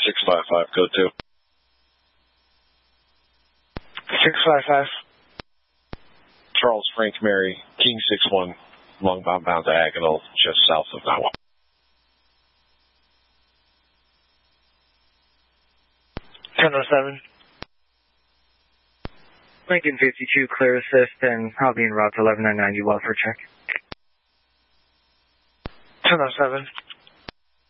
655, code 2. 655. Charles Frank Mary, King 61, longbound bound diagonal, just south of Niwot. $1007. Lincoln 52, clear assist, and I'll be en route to 1199. You well for check. $1007.